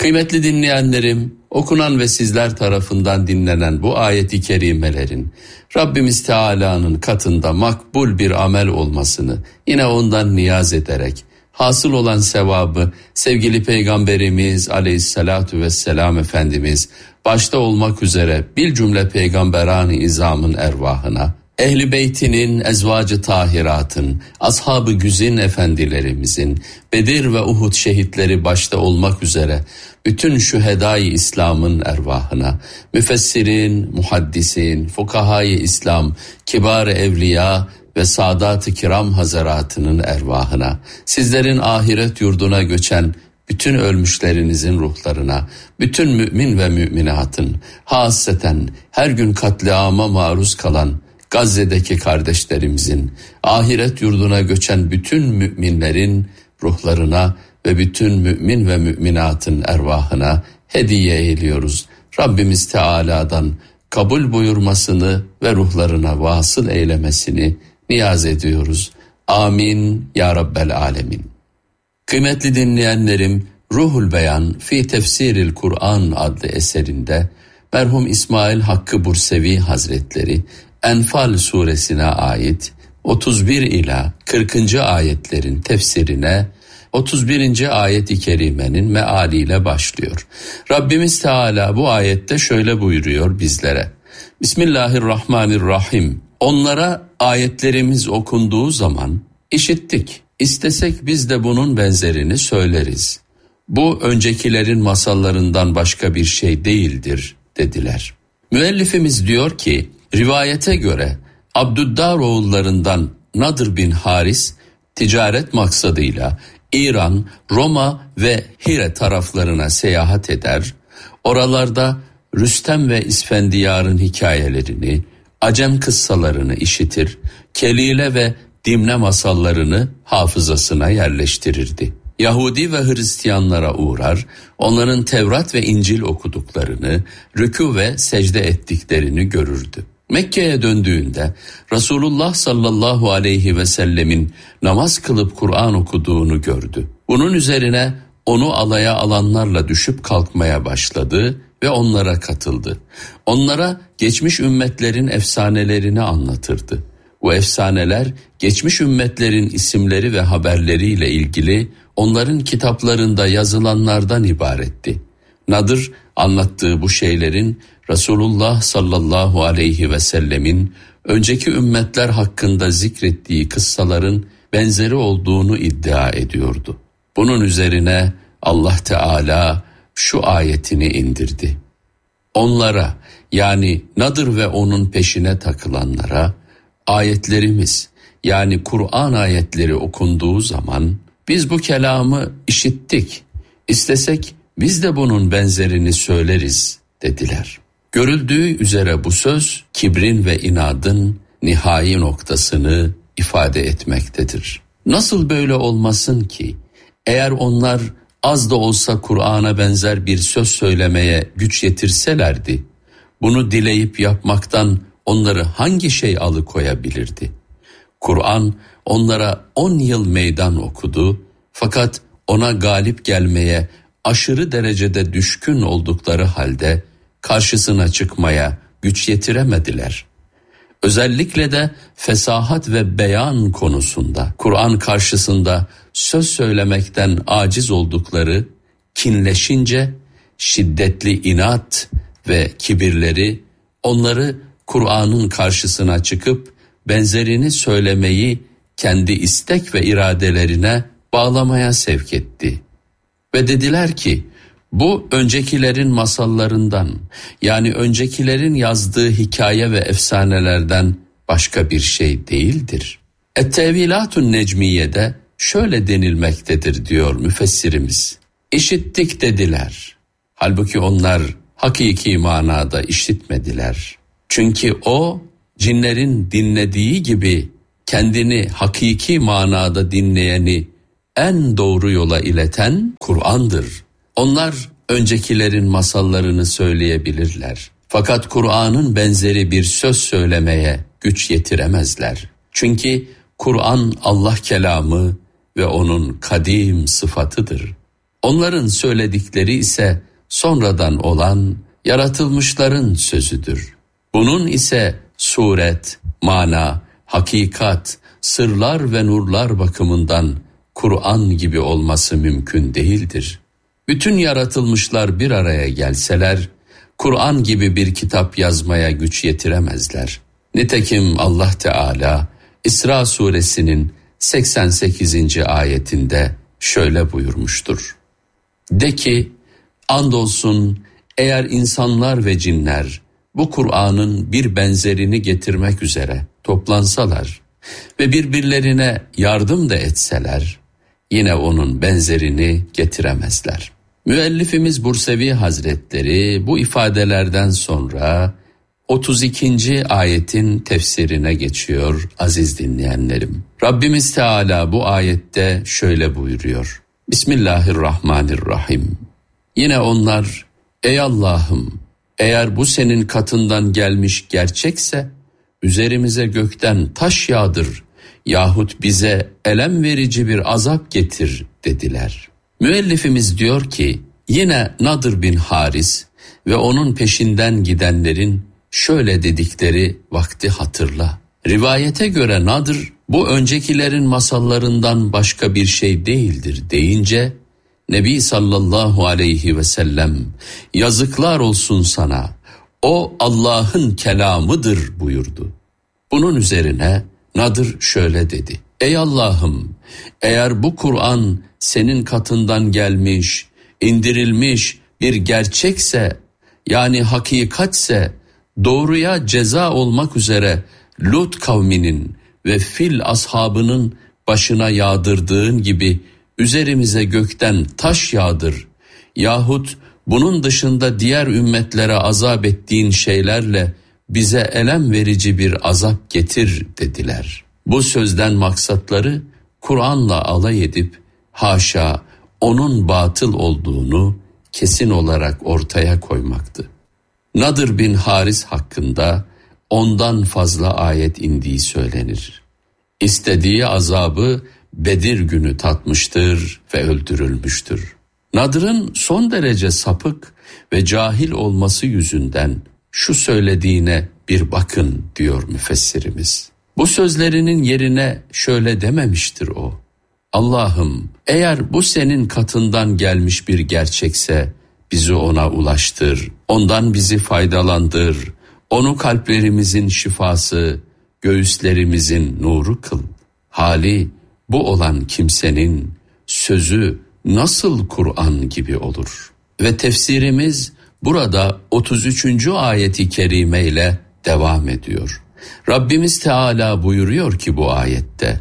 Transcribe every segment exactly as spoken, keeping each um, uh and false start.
Kıymetli dinleyenlerim, okunan ve sizler tarafından dinlenen bu ayet-i kerimelerin Rabbimiz Teala'nın katında makbul bir amel olmasını yine ondan niyaz ederek hasıl olan sevabı sevgili Peygamberimiz Aleyhissalatu vesselam Efendimiz başta olmak üzere bir cümle peygamberan-ı izamın ervahına, Ehl-i Beytinin, ezvacı tahiratın, ashab-ı güzin efendilerimizin, Bedir ve Uhud şehitleri başta olmak üzere bütün şühedâ-i İslam'ın ervahına, müfessirin, muhaddisin, fukahâ-i İslam, kibar-ı evliya ve Sadat-ı Kiram Hazaratının ervahına, sizlerin ahiret yurduna göçen bütün ölmüşlerinizin ruhlarına, bütün mümin ve müminatın, hasreten her gün katliama maruz kalan Gazze'deki kardeşlerimizin, ahiret yurduna göçen bütün müminlerin ruhlarına ve bütün mümin ve müminatın ervahına hediye ediyoruz. Rabbimiz Teala'dan kabul buyurmasını ve ruhlarına vasıl eylemesini niyaz ediyoruz. Amin ya Rabbel Alemin. Kıymetli dinleyenlerim, Ruhul Beyan fi Tefsiril Kur'an adlı eserinde merhum İsmail Hakkı Bursevi Hazretleri Enfal suresine ait otuz bir ila kırkıncı ayetlerin tefsirine otuz birinci ayet-i kerimenin mealiyle başlıyor. Rabbimiz Teala bu ayette şöyle buyuruyor bizlere. Bismillahirrahmanirrahim. Onlara ayetlerimiz okunduğu zaman işittik. İstesek biz de bunun benzerini söyleriz. Bu öncekilerin masallarından başka bir şey değildir dediler. Müellifimiz diyor ki, rivayete göre Abdüddar oğullarından Nadir bin Haris ticaret maksadıyla İran, Roma ve Hire taraflarına seyahat eder, oralarda Rüstem ve İsfendiyar'ın hikayelerini, Acem kıssalarını işitir, Kelile ve Dimne masallarını hafızasına yerleştirirdi. Yahudi ve Hristiyanlara uğrar, onların Tevrat ve İncil okuduklarını, rükû ve secde ettiklerini görürdü. Mekke'ye döndüğünde Resulullah sallallahu aleyhi ve sellemin namaz kılıp Kur'an okuduğunu gördü. Bunun üzerine onu alaya alanlarla düşüp kalkmaya başladı ve onlara katıldı. Onlara geçmiş ümmetlerin efsanelerini anlatırdı. Bu efsaneler geçmiş ümmetlerin isimleri ve haberleriyle ilgili onların kitaplarında yazılanlardan ibaretti. Nadir anlattığı bu şeylerin Resulullah sallallahu aleyhi ve sellemin önceki ümmetler hakkında zikrettiği kıssaların benzeri olduğunu iddia ediyordu. Bunun üzerine Allah Teala şu ayetini indirdi. Onlara, yani Nadir ve onun peşine takılanlara ayetlerimiz, yani Kur'an ayetleri okunduğu zaman biz bu kelamı işittik, İstesek biz de bunun benzerini söyleriz dediler. Görüldüğü üzere bu söz kibrin ve inadın nihai noktasını ifade etmektedir. Nasıl böyle olmasın ki? Eğer onlar az da olsa Kur'an'a benzer bir söz söylemeye güç yetirselerdi, bunu dileyip yapmaktan onları hangi şey alıkoyabilirdi? Kur'an onlara on yıl meydan okudu, fakat ona galip gelmeye aşırı derecede düşkün oldukları halde karşısına çıkmaya güç yetiremediler. Özellikle de fesahat ve beyan konusunda Kur'an karşısında söz söylemekten aciz oldukları kinleşince şiddetli inat ve kibirleri onları Kur'an'ın karşısına çıkıp benzerini söylemeyi kendi istek ve iradelerine bağlamaya sevk etti. Ve dediler ki bu öncekilerin masallarından, yani öncekilerin yazdığı hikaye ve efsanelerden başka bir şey değildir. Et-Tevilatun Necmiye'de şöyle denilmektedir diyor müfessirimiz. İşittik dediler. Halbuki onlar hakiki manada işitmediler. Çünkü o cinlerin dinlediği gibi kendini hakiki manada dinleyeni en doğru yola ileten Kur'an'dır. Onlar öncekilerin masallarını söyleyebilirler. Fakat Kur'an'ın benzeri bir söz söylemeye güç yetiremezler. Çünkü Kur'an Allah kelamı ve onun kadim sıfatıdır. Onların söyledikleri ise sonradan olan yaratılmışların sözüdür. Bunun ise suret, mana, hakikat, sırlar ve nurlar bakımından Kur'an gibi olması mümkün değildir. Bütün yaratılmışlar bir araya gelseler, Kur'an gibi bir kitap yazmaya güç yetiremezler. Nitekim Allah Teala İsra suresinin seksen sekizinci ayetinde şöyle buyurmuştur. De ki, andolsun eğer insanlar ve cinler bu Kur'an'ın bir benzerini getirmek üzere toplansalar ve birbirlerine yardım da etseler, yine onun benzerini getiremezler. Müellifimiz Bursevi Hazretleri bu ifadelerden sonra otuz ikinci ayetin tefsirine geçiyor aziz dinleyenlerim. Rabbimiz Teala bu ayette şöyle buyuruyor. Bismillahirrahmanirrahim. Yine onlar, ey Allah'ım, eğer bu senin katından gelmiş gerçekse üzerimize gökten taş yağdır yahut bize elem verici bir azap getir dediler. Müellifimiz diyor ki, yine Nadir bin Haris ve onun peşinden gidenlerin şöyle dedikleri vakti hatırla. Rivayete göre Nadir bu öncekilerin masallarından başka bir şey değildir deyince Nebi sallallahu aleyhi ve sellem yazıklar olsun sana, o Allah'ın kelamıdır buyurdu. Bunun üzerine Nadir şöyle dedi. Ey Allah'ım, eğer bu Kur'an senin katından gelmiş, indirilmiş bir gerçekse, yani hakikatse, doğruya ceza olmak üzere Lut kavminin ve Fil ashabının başına yağdırdığın gibi üzerimize gökten taş yağdır yahut bunun dışında diğer ümmetlere azap ettiğin şeylerle bize elem verici bir azap getir dediler. Bu sözden maksatları Kur'an'la alay edip haşa onun batıl olduğunu kesin olarak ortaya koymaktı. Nadir bin Haris hakkında ondan fazla ayet indiği söylenir. İstediği azabı Bedir günü tatmıştır ve öldürülmüştür. Nadir'in son derece sapık ve cahil olması yüzünden şu söylediğine bir bakın diyor müfessirimiz. Bu sözlerinin yerine şöyle dememiştir o. Allah'ım, eğer bu senin katından gelmiş bir gerçekse bizi ona ulaştır, ondan bizi faydalandır, onu kalplerimizin şifası, göğüslerimizin nuru kıl. Hali bu olan kimsenin sözü nasıl Kur'an gibi olur? Ve tefsirimiz burada otuz üçüncü ayeti kerime ile devam ediyor. Rabbimiz Teala buyuruyor ki bu ayette,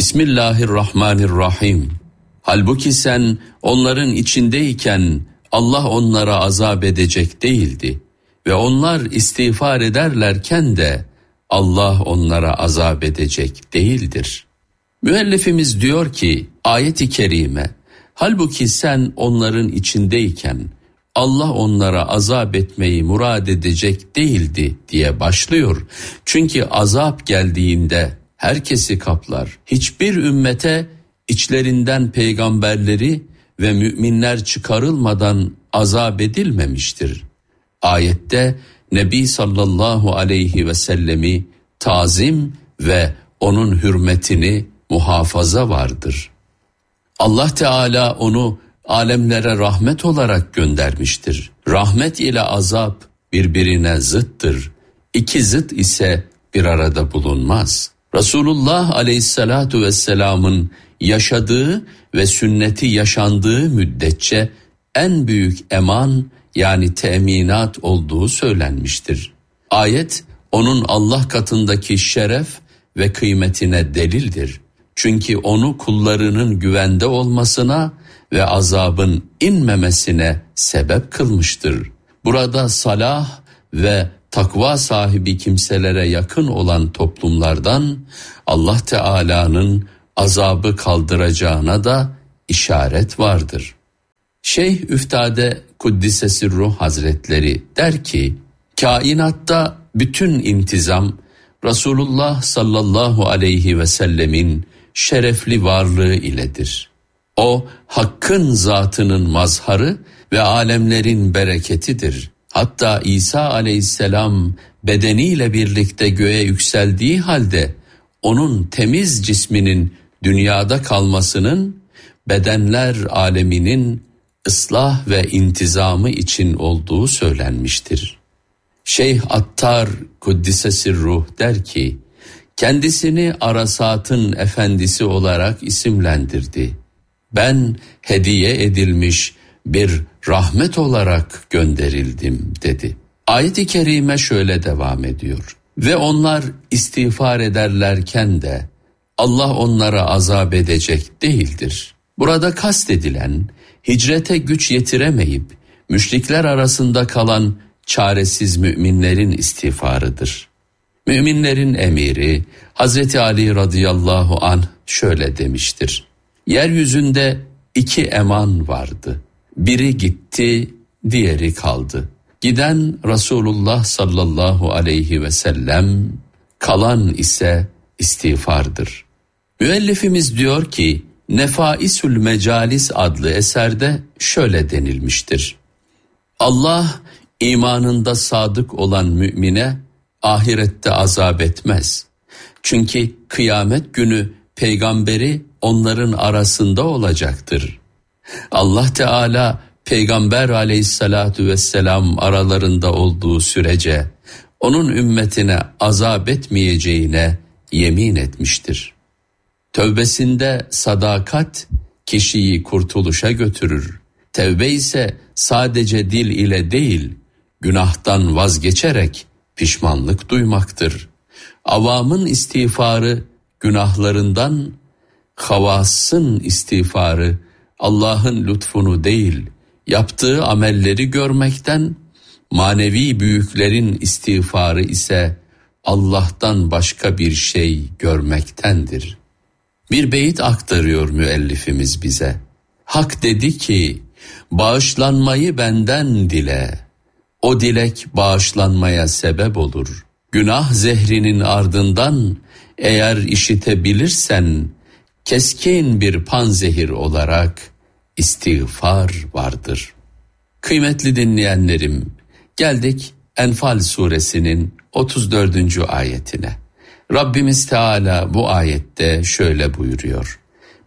Bismillahirrahmanirrahim. Halbuki sen onların içindeyken Allah onlara azap edecek değildi ve onlar istiğfar ederlerken de Allah onlara azap edecek değildir. Müellifimiz diyor ki ayet-i kerime, halbuki sen onların içindeyken Allah onlara azap etmeyi murad edecek değildi diye başlıyor. Çünkü azap geldiğinde herkesi kaplar. Hiçbir ümmete içlerinden peygamberleri ve müminler çıkarılmadan azap edilmemiştir. Ayette Nebi sallallahu aleyhi ve sellemi tazim ve onun hürmetini muhafaza vardır. Allah Teala onu alemlere rahmet olarak göndermiştir. Rahmet ile azap birbirine zıttır. İki zıt ise bir arada bulunmaz. Resulullah aleyhissalatu vesselamın yaşadığı ve sünneti yaşandığı müddetçe en büyük eman yani teminat olduğu söylenmiştir. Ayet onun Allah katındaki şeref ve kıymetine delildir. Çünkü onu kullarının güvende olmasına ve azabın inmemesine sebep kılmıştır. Burada salah ve takva sahibi kimselere yakın olan toplumlardan Allah Teala'nın azabı kaldıracağına da işaret vardır. Şeyh Üftade Kuddise Ruh Hazretleri der ki, kainatta bütün intizam Resulullah sallallahu aleyhi ve sellemin şerefli varlığı iledir. O Hakk'ın zatının mazharı ve alemlerin bereketidir. Hatta İsa aleyhisselam bedeniyle birlikte göğe yükseldiği halde onun temiz cisminin dünyada kalmasının bedenler aleminin ıslah ve intizamı için olduğu söylenmiştir. Şeyh Attar Kuddisesir Ruh der ki, kendisini arasatın efendisi olarak isimlendirdi. Ben hediye edilmiş bir rahmet olarak gönderildim dedi. Ayet-i kerime şöyle devam ediyor. Ve onlar istiğfar ederlerken de Allah onlara azap edecek değildir. Burada kastedilen hicrete güç yetiremeyip müşrikler arasında kalan çaresiz müminlerin istiğfarıdır. Müminlerin emiri Hazreti Ali radıyallahu anh şöyle demiştir. Yeryüzünde iki eman vardı. Biri gitti, diğeri kaldı. Giden Resulullah sallallahu aleyhi ve sellem, kalan ise istiğfardır. Müellifimiz diyor ki, Nefaisül Mecalis adlı eserde şöyle denilmiştir. Allah imanında sadık olan mümine ahirette azap etmez. Çünkü kıyamet günü peygamberi onların arasında olacaktır. Allah Teala Peygamber aleyhissalatu vesselam aralarında olduğu sürece onun ümmetine azap etmeyeceğine yemin etmiştir. Tövbesinde sadakat kişiyi kurtuluşa götürür. Tevbe ise sadece dil ile değil, günahtan vazgeçerek pişmanlık duymaktır. Avamın istiğfarı günahlarından, havasın istiğfarı Allah'ın lütfunu değil, yaptığı amelleri görmekten, manevi büyüklerin istiğfarı ise Allah'tan başka bir şey görmektendir. Bir beyit aktarıyor müellifimiz bize. Hak dedi ki, bağışlanmayı benden dile, o dilek bağışlanmaya sebep olur. Günah zehrinin ardından eğer işitebilirsen, keskin bir panzehir olarak istiğfar vardır. Kıymetli dinleyenlerim, geldik Enfal suresinin otuz dördüncü ayetine. Rabbimiz Teala bu ayette şöyle buyuruyor.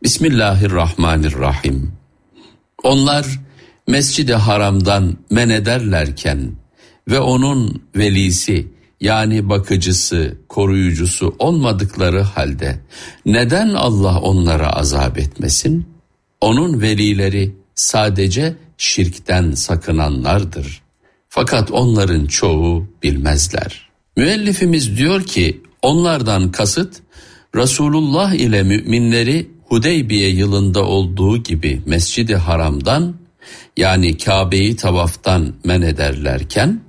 Bismillahirrahmanirrahim. Onlar Mescid-i Haram'dan men ederlerken ve onun velisi yani bakıcısı, koruyucusu olmadıkları halde neden Allah onlara azap etmesin? Onun velileri sadece şirkten sakınanlardır. Fakat onların çoğu bilmezler. Müellifimiz diyor ki onlardan kasıt Resulullah ile müminleri Hudeybiye yılında olduğu gibi Mescid-i Haram'dan yani Kabe'yi tavaftan men ederlerken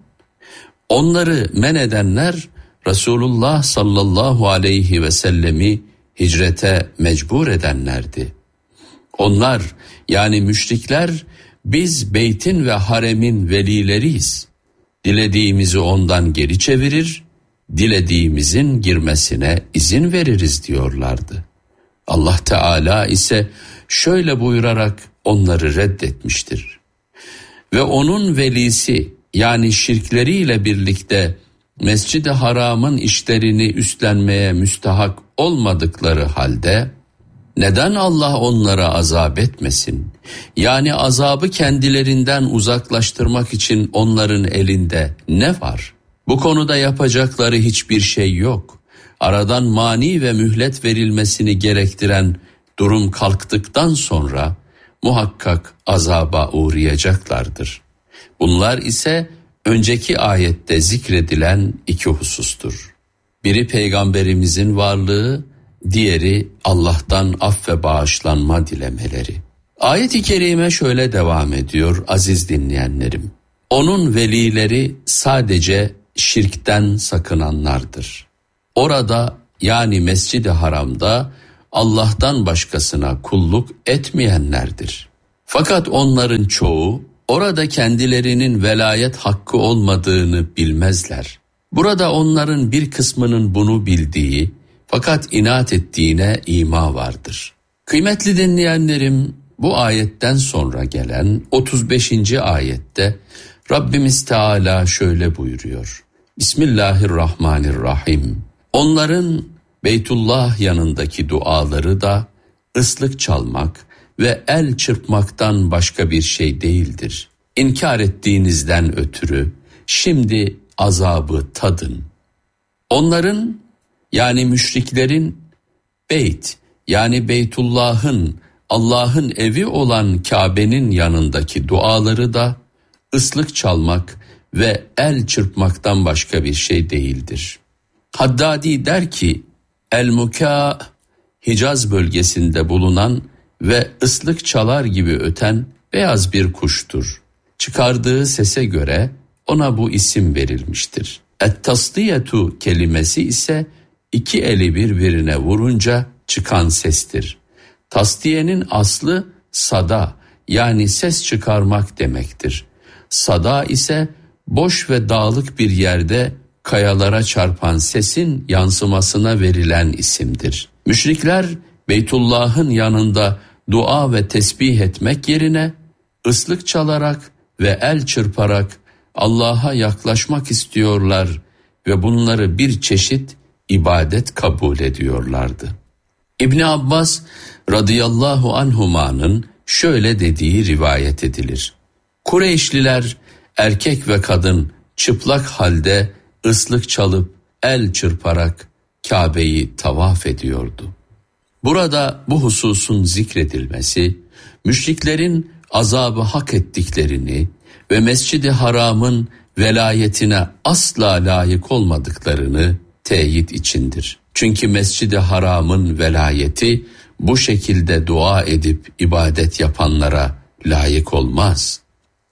onları men edenler Resulullah sallallahu aleyhi ve sellemi hicrete mecbur edenlerdi. Onlar yani müşrikler biz beytin ve haremin velileriyiz. Dilediğimizi ondan geri çevirir, dilediğimizin girmesine izin veririz diyorlardı. Allah Teala ise şöyle buyurarak onları reddetmiştir. Ve onun velisi yani şirkleriyle birlikte Mescid-i Haram'ın işlerini üstlenmeye müstahak olmadıkları halde neden Allah onlara azap etmesin? Yani azabı kendilerinden uzaklaştırmak için onların elinde ne var? Bu konuda yapacakları hiçbir şey yok. Aradan mani ve mühlet verilmesini gerektiren durum kalktıktan sonra muhakkak azaba uğrayacaklardır. Bunlar ise önceki ayette zikredilen iki husustur. Biri peygamberimizin varlığı, diğeri Allah'tan af ve bağışlanma dilemeleri. Ayet-i kerime şöyle devam ediyor aziz dinleyenlerim. Onun velileri sadece şirkten sakınanlardır. Orada yani Mescid-i Haram'da Allah'tan başkasına kulluk etmeyenlerdir. Fakat onların çoğu orada kendilerinin velayet hakkı olmadığını bilmezler. Burada onların bir kısmının bunu bildiği fakat inat ettiğine ima vardır. Kıymetli dinleyenlerim, bu ayetten sonra gelen otuz beşinci ayette Rabbimiz Teala şöyle buyuruyor. Bismillahirrahmanirrahim. Onların Beytullah yanındaki duaları da ıslık çalmak ve el çırpmaktan başka bir şey değildir. İnkar ettiğinizden ötürü şimdi azabı tadın. Onların yani müşriklerin Beyt yani Beytullah'ın Allah'ın evi olan Kabe'nin yanındaki duaları da ıslık çalmak ve el çırpmaktan başka bir şey değildir. Haddadi der ki, El-Muka, Hicaz bölgesinde bulunan ve ıslık çalar gibi öten beyaz bir kuştur. Çıkardığı sese göre ona bu isim verilmiştir. Et-tasdiyetu kelimesi ise iki eli birbirine vurunca çıkan sestir. Tasdiyenin aslı sada yani ses çıkarmak demektir. Sada ise boş ve dağlık bir yerde kayalara çarpan sesin yansımasına verilen isimdir. Müşrikler Beytullah'ın yanında dua ve tesbih etmek yerine ıslık çalarak ve el çırparak Allah'a yaklaşmak istiyorlar ve bunları bir çeşit ibadet kabul ediyorlardı. İbn Abbas radıyallahu anhuma'nın şöyle dediği rivayet edilir. Kureyşliler erkek ve kadın çıplak halde ıslık çalıp el çırparak Kabe'yi tavaf ediyordu. Burada bu hususun zikredilmesi, müşriklerin azabı hak ettiklerini ve Mescid-i Haram'ın velayetine asla layık olmadıklarını teyit içindir. Çünkü Mescid-i Haram'ın velayeti bu şekilde dua edip ibadet yapanlara layık olmaz.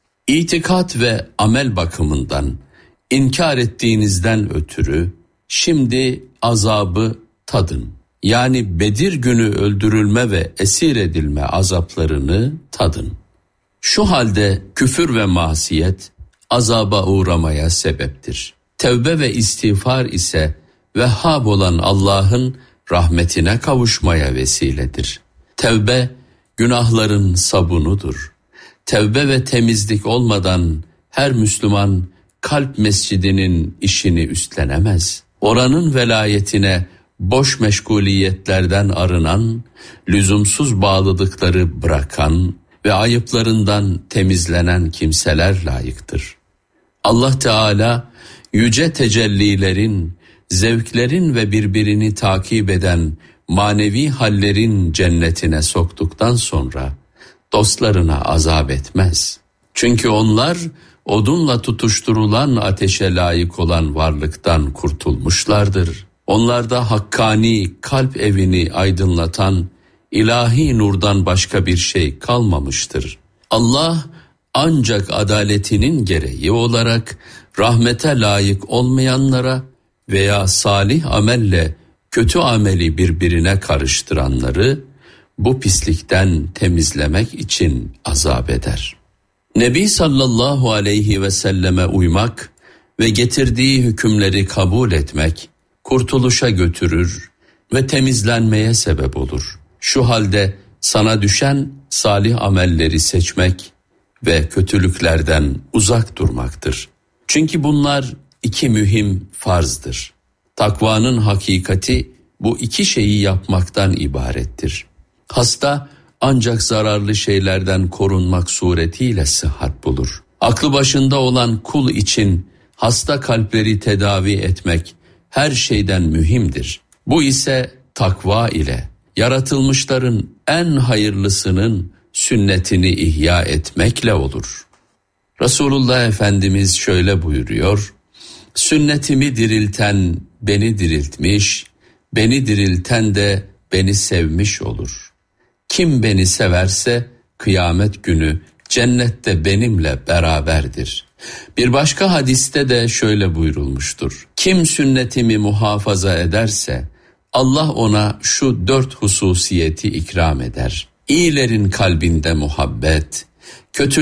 İtikat ve amel bakımından inkar ettiğinizden ötürü şimdi azabı tadın. Yani Bedir günü öldürülme ve esir edilme azaplarını tadın. Şu halde küfür ve masiyet azaba uğramaya sebeptir. Tevbe ve istiğfar ise Vehhab olan Allah'ın rahmetine kavuşmaya vesiledir. Tevbe günahların sabunudur. Tevbe ve temizlik olmadan her Müslüman kalp mescidinin işini üstlenemez. Oranın velayetine boş meşguliyetlerden arınan, lüzumsuz bağlılıkları bırakan ve ayıplarından temizlenen kimseler layıktır. Allah Teala yüce tecellilerin, zevklerin ve birbirini takip eden manevi hallerin cennetine soktuktan sonra dostlarına azap etmez. Çünkü onlar odunla tutuşturulan ateşe layık olan varlıktan kurtulmuşlardır. Onlarda hakkani kalp evini aydınlatan ilahi nurdan başka bir şey kalmamıştır. Allah ancak adaletinin gereği olarak rahmete layık olmayanlara veya salih amelle kötü ameli birbirine karıştıranları bu pislikten temizlemek için azap eder. Nebi sallallahu aleyhi ve selleme uymak ve getirdiği hükümleri kabul etmek kurtuluşa götürür ve temizlenmeye sebep olur. Şu halde sana düşen salih amelleri seçmek ve kötülüklerden uzak durmaktır. Çünkü bunlar iki mühim farzdır. Takvanın hakikati bu iki şeyi yapmaktan ibarettir. Hasta ancak zararlı şeylerden korunmak suretiyle sıhhat bulur. Aklı başında olan kul için hasta kalpleri tedavi etmek her şeyden mühimdir. Bu ise takva ile yaratılmışların en hayırlısının sünnetini ihya etmekle olur. Resulullah Efendimiz şöyle buyuruyor: sünnetimi dirilten beni diriltmiş, beni dirilten de beni sevmiş olur. Kim beni severse kıyamet günü cennette benimle beraberdir. Bir başka hadiste de şöyle buyurulmuştur: kim sünnetimi muhafaza ederse Allah ona şu dört hususiyeti ikram eder. İyilerin kalbinde muhabbet, kötü